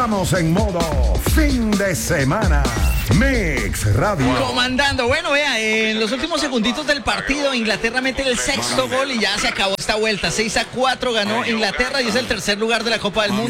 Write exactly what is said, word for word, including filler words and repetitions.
Estamos en modo fin de semana. Mix Radio. Comandando. Bueno, vea, en los últimos segunditos del partido, Inglaterra mete el sexto gol y ya se acabó esta vuelta. seis a cuatro ganó Inglaterra y es el tercer lugar de la Copa del Mundo.